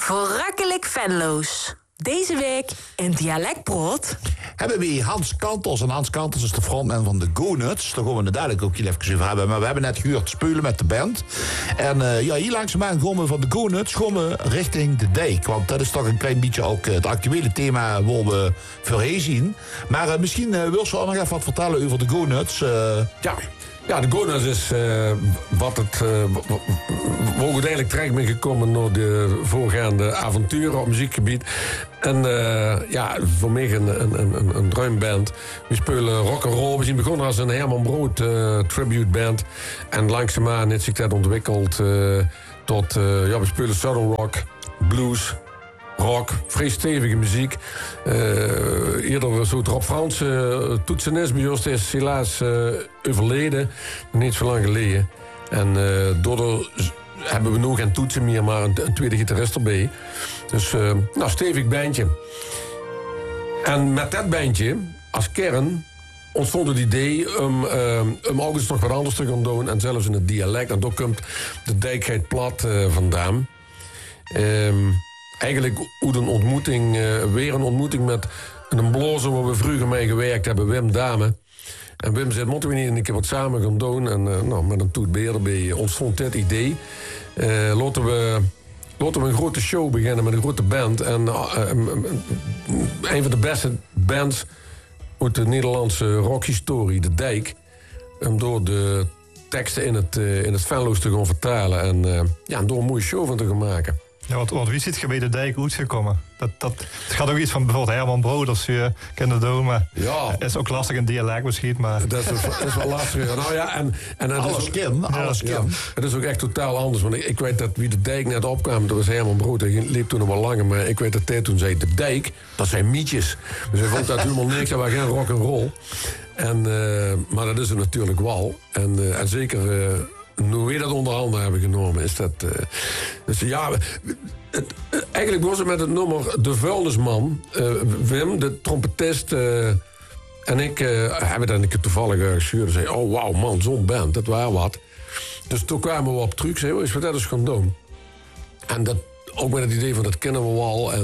Verrukkelijk Venlo's. Deze week in Dialectbrood hebben we Hans Kantels. En Hans Kantels is de frontman van de Go-Nuts. Daar gaan we het dadelijk ook heel even over hebben. Maar we hebben net gehuurd spelen met de band. En hier langzaamaan gaan we van de Go-Nuts richting de dijk. Want dat is toch een klein beetje ook het actuele thema waar we voorheen zien. Maar misschien wil ze ook nog even wat vertellen over de Go-Nuts. Ja, de Go-Nuts is waar ik uiteindelijk terecht ben gekomen door de voorgaande avonturen op muziekgebied. En voor mij een druimband. We spelen rock'n'roll. We zijn begonnen als een Herman Brood tribute band. En langzaamaan heeft zich dat ontwikkeld tot... we spelen southern rock, blues, rock, vrij stevige muziek. Eerder zo Rob Frans, toetsenist bij ons, is helaas overleden. Niet zo lang geleden. En daardoor hebben we nog geen toetsen meer, maar een tweede gitarist erbij. Dus stevig bandje. En met dat bandje, als kern, ontstond het idee om ook eens nog wat anders te gaan doen. En zelfs in het dialect. En daar komt de dijkheid plat vandaan. Eigenlijk hoe een ontmoeting, weer een ontmoeting met een blazer waar we vroeger mee gewerkt hebben, Wim Dame. En Wim zei, moeten we niet een keer wat samen gaan doen? En met een toetbeer erbij ontstond dit idee. Laten we een grote show beginnen met een grote band. En een van de beste bands uit de Nederlandse rockhistorie, De Dijk. Om door de teksten in het Venlo's te gaan vertalen. En door een mooie show van te gaan maken. Ja, want wie zit je bij de dijk uitgekomen? Het gaat ook iets van bijvoorbeeld Herman Brood als je kennen doen, maar ja. Is ook lastig in dialect misschien, maar... Dat is wel lastig. Nou ja, en alles ken. Het is ook echt totaal anders, want ik weet dat wie de dijk net opkwam, dat was Herman Brood, hij liep toen nog wel langer, maar ik weet dat hij toen zei, de dijk, dat zijn mietjes. Dus hij vond dat helemaal niks, dat was geen rock'n'roll. Maar dat is er natuurlijk wel. En zeker... hoe we dat onder handen hebben genomen, is dat... eigenlijk was het met het nummer De Vuilnisman. Wim, de trompetist, en ik hebben dat een keer toevallig gestuurd. En zei, oh wauw man, zo'n band, dat was wat. Dus toen kwamen we op truc, zei, is wat dat is gaan doen. En dat, ook met het idee van, dat kennen we wel.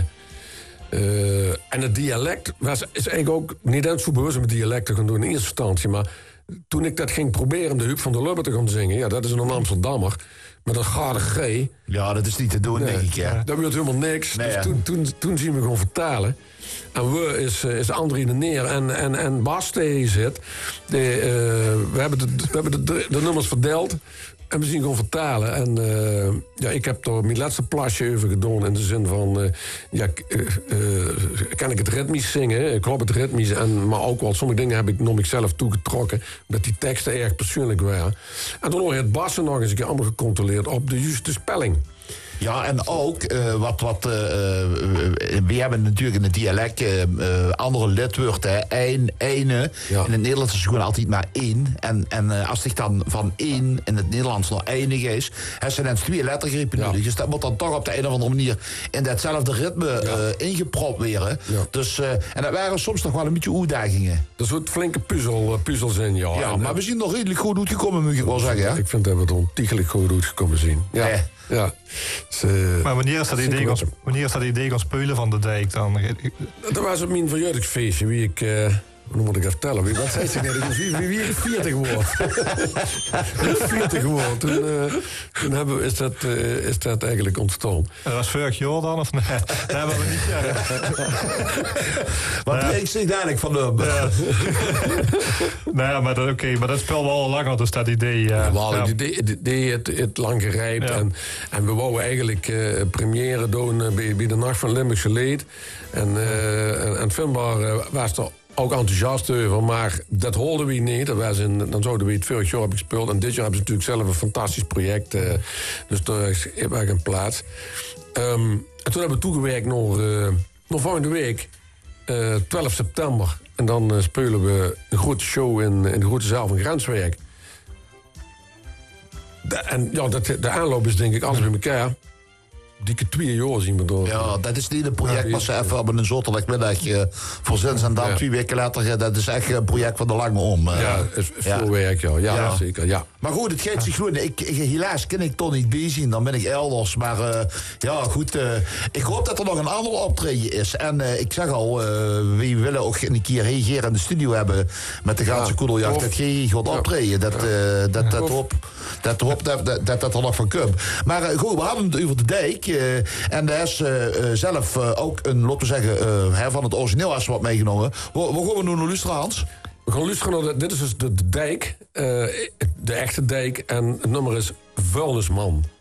En het dialect is eigenlijk ook niet eens zo bewust om het dialect te gaan doen in eerste instantie, maar... Toen ik dat ging proberen om de Huub van der Lubbe te gaan zingen... ja, dat is een Amsterdammer met een garde G. Ja, dat is niet te doen, denk ik. Ja. Dat wordt helemaal niks. Nee, dus toen zien we gewoon vertalen. En we is André de Neer en Bas tegen zit. We hebben de nummers verdeeld. En we zien gewoon vertalen. En ik heb er mijn laatste plasje over gedaan. In de zin van, kan ik het ritmisch zingen? Ik klopt het ritmisch. Maar ook wel, sommige dingen heb ik nog zelf toegetrokken. Dat die teksten erg persoonlijk waren. En toen heeft Bassen nog eens een keer allemaal gecontroleerd op de juiste spelling. Ja, en ook, we hebben natuurlijk in het dialect andere lidwoorden, eine. Ja. In het Nederlands is het gewoon altijd maar één. En als het dan van één in het Nederlands nog einig is, hebben ze dan 2 lettergrepen nodig. Dus dat moet dan toch op de een of andere manier in datzelfde ritme ingepropt worden. Ja. Dus, en dat waren soms nog wel een beetje uitdagingen. Dat soort flinke puzzels in, ja. Ja, maar we zijn nog redelijk goed uitgekomen, moet ik wel zeggen. Ja? Ik vind dat we er ontiegelijk goed uitgekomen zijn. Ja. Ja. Maar wanneer is dat idee gaan spelen van de dijk dan? Dat was op mijn verjaardagsfeestje, wie ik... hoe moet ik dat vertellen? Wat zei ze net? Wie ik 40 geworden. 40 geworden. Toen is dat eigenlijk ontstaan. Dat was vorig jaar dan, of nee? Dat hebben we niet. Wat kreeg zich dadelijk van de... Nee, maar dat speelt wel al langer, dus dat idee... Het idee het lang gerijpt. Ja. En we wouden eigenlijk première doen bij de Nacht van Limburgse Leed. En filmbaar was er ook enthousiast over, maar dat hoorden we niet. Dan zouden we het vorig jaar hebben gespeeld. En dit jaar hebben ze natuurlijk zelf een fantastisch project. Dus daar is geen plaats. En toen hebben we toegewerkt naar volgende week, 12 september. En dan spelen we een grote show in de grote zaal van Grenswerk. De aanloop is denk ik alles bij elkaar. dikke 2 jaar zien we door. Ja, dat is niet een project Ja, wat ze even op een zondagmiddag voor zins en dan 2 weken later. Dat is echt een project van de lange om. Ja, is veel werk, ja. Ja, zeker, ja. Maar goed, het geeft zich gewoon. Helaas kan ik toch niet bezien, dan ben ik elders. Maar ja, goed. Ik hoop dat er nog een ander optreden is. En ik zeg al, we willen ook een keer hier in de studio hebben met de Gaanse Koedeljacht. Dat GG gaat optreden. Dat er nog van komt. Maar goed, we hadden het over de dijk. En daar is zelf ook een, laten we zeggen, van het origineel als wat meegenomen. Wat gaan we doen, luisteren, Hans? We gaan luisteren naar dit is dus de dijk. De echte dijk. En het nummer is Vuilnisman.